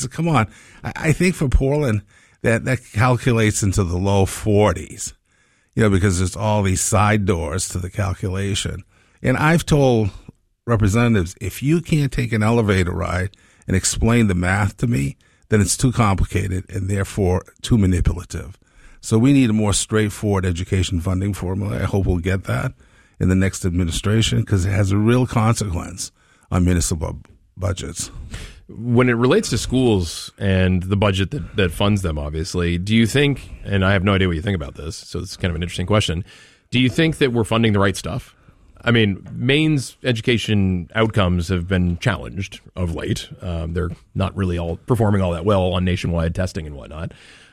said, come on. I think for Portland, that calculates into the low 40s, because there's all these side doors to the calculation. And I've told representatives, if you can't take an elevator ride and explain the math to me, then it's too complicated and therefore too manipulative. So we need a more straightforward education funding formula. I hope we'll get that in the next administration because it has a real consequence on municipal budgets. When it relates to schools and the budget that funds them, obviously, do you think, and I have no idea what you think about this, so it's kind of an interesting question, do you think that we're funding the right stuff? I mean, Maine's education outcomes have been challenged of late. They're not really all performing all that well on nationwide testing and whatnot.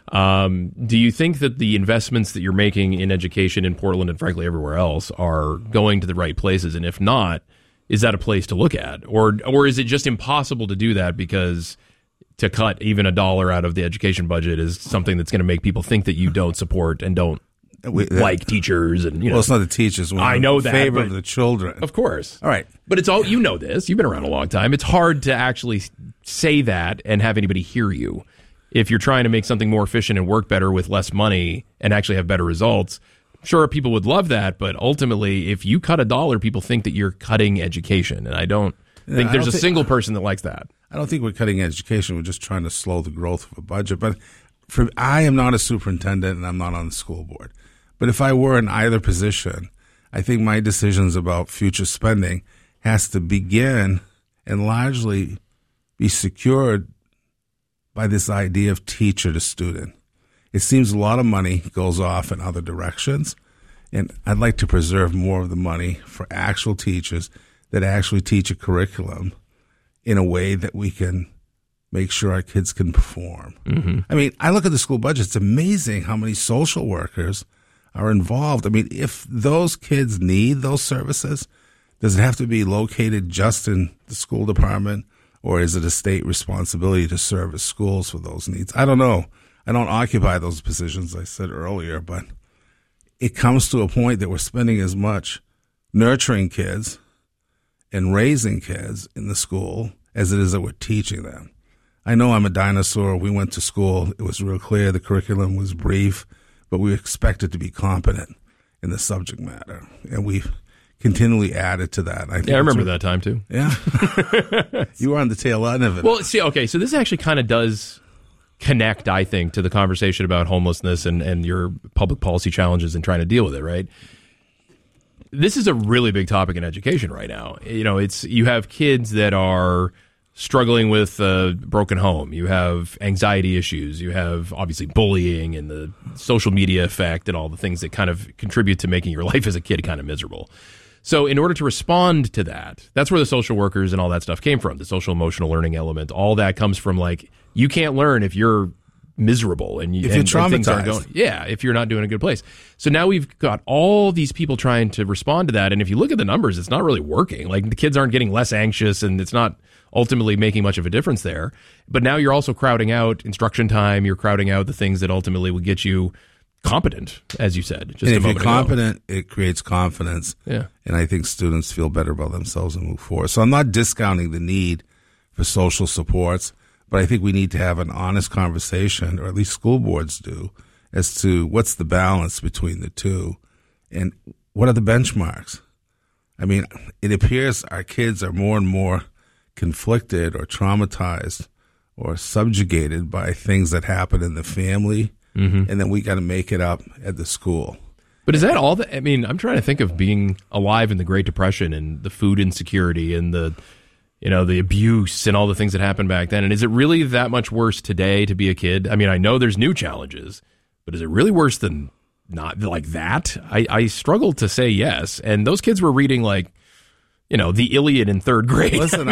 Do you think that the investments that you're making in education in Portland and frankly everywhere else are going to the right places? And if not, is that a place to look at? Or is it just impossible to do that because to cut even $1 out of the education budget is something that's going to make people think that you don't support and don't like teachers and Well, it's not the teachers. I know that. Favor of the children. Of course. All right. But it's all, this. You've been around a long time. It's hard to actually say that and have anybody hear you. If you're trying to make something more efficient and work better with less money and actually have better results, sure, people would love that. But ultimately, if you cut $1, people think that you're cutting education. And I don't think there's a single person that likes that. I don't think we're cutting education. We're just trying to slow the growth of a budget. But I am not a superintendent and I'm not on the school board. But if I were in either position, I think my decisions about future spending has to begin and largely be secured by this idea of teacher to student. It seems a lot of money goes off in other directions, and I'd like to preserve more of the money for actual teachers that actually teach a curriculum in a way that we can make sure our kids can perform. Mm-hmm. I mean, I look at the school budget. It's amazing how many social workers are involved. I mean, if those kids need those services, does it have to be located just in the school department, or is it a state responsibility to service schools for those needs? I don't know. I don't occupy those positions, I said earlier, but it comes to a point that we're spending as much nurturing kids and raising kids in the school as it is that we're teaching them. I know I'm a dinosaur. We went to school. It was real clear. The curriculum was brief, but we expected to be competent in the subject matter, and we've continually added to that. I remember that time too. Yeah. You were on the tail end of it. Well, see, okay, so this actually kind of does connect, I think, to the conversation about homelessness and your public policy challenges and trying to deal with it, right? This is a really big topic in education right now. You have kids that are struggling with a broken home. You have anxiety issues. You have obviously bullying and the social media effect and all the things that kind of contribute to making your life as a kid kind of miserable. So in order to respond to that, that's where the social workers and all that stuff came from. The social emotional learning element, all that comes from you can't learn if you're miserable and if you're traumatized. And things aren't going, if you're not doing a good place. So now we've got all these people trying to respond to that. And if you look at the numbers, it's not really working. The kids aren't getting less anxious and it's not ultimately making much of a difference there. But now you're also crowding out instruction time. You're crowding out the things that ultimately would get you competent, as you said. And if you're competent, it creates confidence. Yeah. And I think students feel better about themselves and move forward. So I'm not discounting the need for social supports, but I think we need to have an honest conversation, or at least school boards do, as to what's the balance between the two and what are the benchmarks. I mean, it appears our kids are more and more conflicted or traumatized or subjugated by things that happen in the family, and then we got to make it up at the school. But is that all that? I mean, I'm trying to think of being alive in the Great Depression and the food insecurity and the abuse and all the things that happened back then. And is it really that much worse today to be a kid? I mean, I know there's new challenges, but is it really worse than not like that? I struggle to say yes. And those kids were reading the Iliad in third grade. Listen,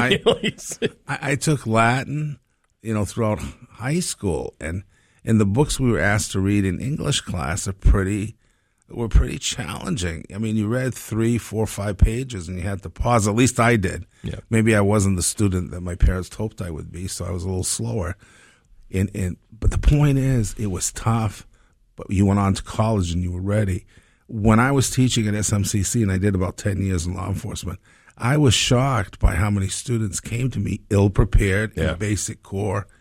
I took Latin, throughout high school, and the books we were asked to read in English class were pretty challenging. I mean, you read 3, 4, 5 pages and you had to pause. At least I did. Yeah. Maybe I wasn't the student that my parents hoped I would be, so I was a little slower. But the point is, it was tough, but you went on to college and you were ready. When I was teaching at SMCC, and I did about 10 years in law enforcement, I was shocked by how many students came to me ill-prepared in basic core